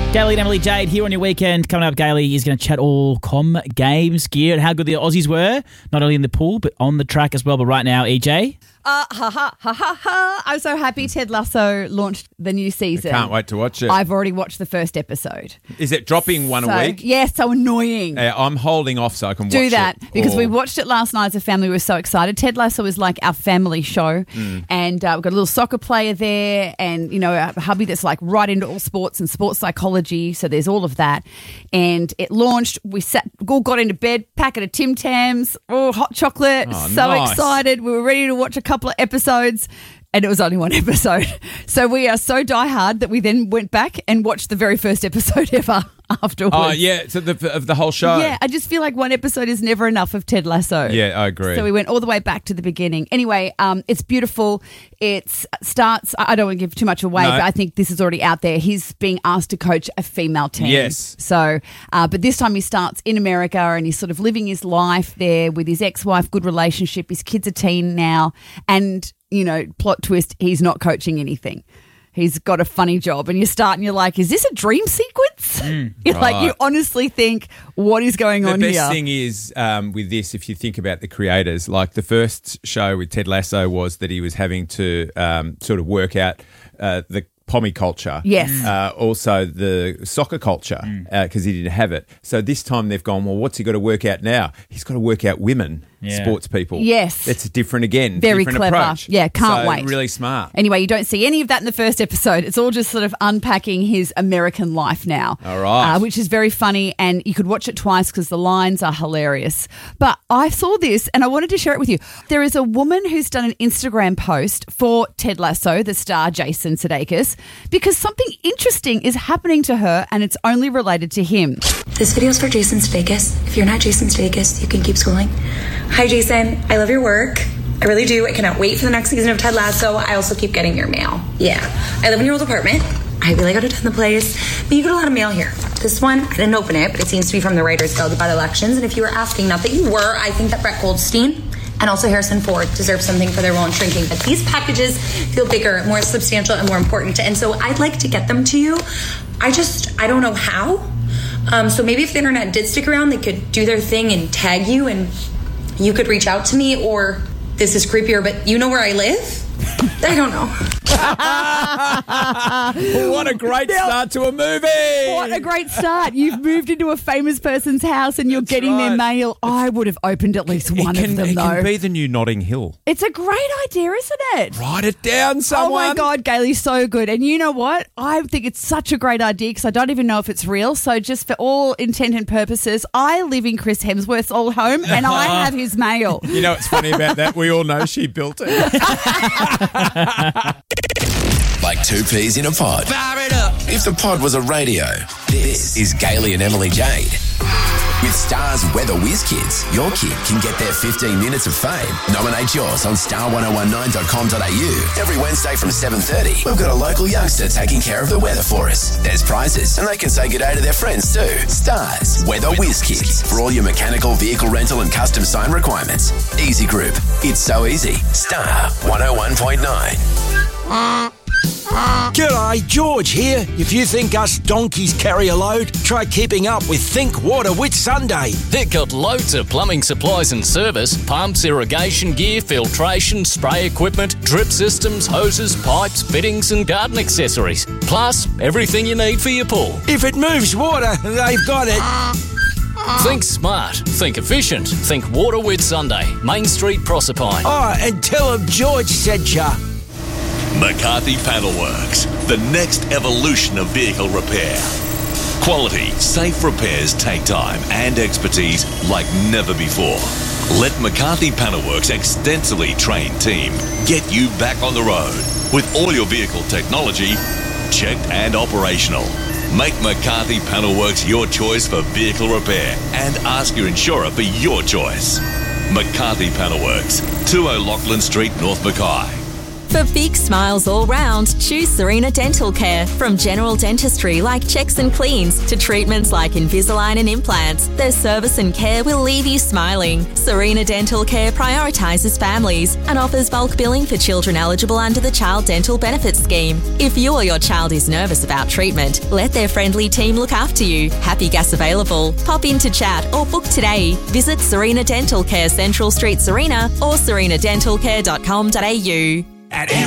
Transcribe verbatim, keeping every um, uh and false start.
Gailey and Emily Jade here on your weekend. Coming up, Gailey is going to chat all comm games, gear, and how good the Aussies were, not only in the pool, but on the track as well. But right now, E J. Uh, ha, ha, ha, ha, ha. I'm so happy Ted Lasso launched the new season. I can't wait to watch it. I've already watched the first episode. Is it dropping one so, a week? Yeah, so annoying. Uh, I'm holding off so I can Do watch that it. because or... we watched it last night as a family. We were so excited. Ted Lasso is like our family show, mm. and uh, we've got a little soccer player there, and you know a hubby that's like right into all sports and sports psychology. So there's all of that, and it launched. We sat, all got into bed, packet of Tim Tams, oh hot chocolate. Oh, so nice. excited. We were ready to watch a couple of episodes. And it was only one episode. So we are so diehard that we then went back and watched the very first episode ever afterwards. Oh, yeah, so the, of the whole show. Yeah, I just feel like one episode is never enough of Ted Lasso. Yeah, I agree. So we went all the way back to the beginning. Anyway, um, it's beautiful. It starts, I don't want to give too much away, No. but I think this is already out there. He's being asked to coach a female team. Yes. So, uh, but this time he starts in America and he's sort of living his life there with his ex-wife, good relationship. His kid's a teen now. And, you know, plot twist, he's not coaching anything. He's got a funny job, and you start and you're like, is this a dream sequence? Mm, you're right. like, you honestly think, what is going the on best here? thing is um, with this, if you think about the creators, like the first show with Ted Lasso was that he was having to um, sort of work out uh, the pommy culture. Yes. Uh, also the soccer culture because uh, he didn't have it. So this time they've gone, well, what's he got to work out now? He's got to work out women, Yeah. sports people. Yes. It's different again. Very different clever. approach. Yeah, can't so wait. Really smart. Anyway, you don't see any of that in the first episode. It's all just sort of unpacking his American life now. All right. Uh, which is very funny, and you could watch it twice because the lines are hilarious. But I saw this and I wanted to share it with you. There is a woman who's done an Instagram post for Ted Lasso, the star Jason Sudeikis, because something interesting is happening to her and it's only related to him. This video's for Jason Sudeikis. If you're not Jason Sudeikis, you can keep scrolling. Hi, Jason. I love your work. I really do. I cannot wait for the next season of Ted Lasso. I also keep getting your mail. Yeah. I live in your old apartment. I really got to attend the place. But you get a lot of mail here. This one, I didn't open it, but it seems to be from the Writers Guild about elections. And if you were asking, not that you were, I think that Brett Goldstein and also Harrison Ford deserve something for their role in Shrinking. But these packages feel bigger, more substantial, and more important. And so I'd like to get them to you. I just, I don't know how. Um, so maybe if the internet did stick around, they could do their thing and tag you and you could reach out to me, or this is creepier, but you know where I live? I don't know. What a great Now, start to a movie. What a great start. You've moved into a famous person's house and you're That's getting their right. mail. I would have opened at least one it can, of them, it though. can be the new Notting Hill. It's a great idea, isn't it? Write it down, someone. Oh my God, Gailey, so good. And you know what? I think it's such a great idea because I don't even know if it's real. So just for all intent and purposes, I live in Chris Hemsworth's old home and I have his mail. You know what's funny about that? We all know she built it. Like two peas in a pod. Fire it up. If the pod was a radio, this is Gailey and Emily Jade. With Star's Weather Whiz Kids, your kid can get their fifteen minutes of fame. Nominate yours on star ten nineteen dot com dot a u. Every Wednesday from seven thirty, we've got a local youngster taking care of the weather for us. There's prizes, and they can say good day to their friends too. Star's Weather Whiz Kids. For all your mechanical, vehicle rental and custom sign requirements. Easy Group. It's so easy. Star one oh one point nine. G'day, George here. If you think us donkeys carry a load, try keeping up with Think Water with Sunday. They've got loads of plumbing supplies and service, pumps, irrigation gear, filtration, spray equipment, drip systems, hoses, pipes, fittings and garden accessories. Plus, everything you need for your pool. If it moves water, they've got it. Think smart, think efficient, think Water with Sunday, Main Street, Proserpine. Oh, and tell them George said ya. McCarthy Panelworks, the next evolution of vehicle repair. Quality, safe repairs take time and expertise like never before. Let McCarthy Panelworks' extensively trained team get you back on the road with all your vehicle technology checked and operational. Make McCarthy Panelworks your choice for vehicle repair and ask your insurer for your choice. McCarthy Panelworks, two O'Loughlin Street, North Mackay. For big smiles all round, choose Serena Dental Care. From general dentistry like checks and cleans to treatments like Invisalign and implants, their service and care will leave you smiling. Serena Dental Care prioritises families and offers bulk billing for children eligible under the Child Dental Benefits Scheme. If you or your child is nervous about treatment, let their friendly team look after you. Happy gas available. Pop in to chat or book today. Visit Serena Dental Care, Central Street, Serena, or serena dental care dot com dot a u. At